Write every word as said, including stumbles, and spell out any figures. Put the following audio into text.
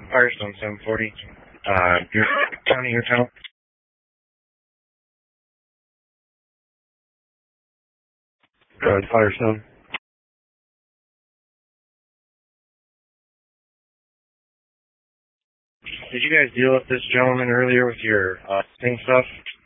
Firestone seven forty. Uh, your county, your town. Go ahead, Firestone. Did you guys deal with this gentleman earlier with your uh, thing stuff?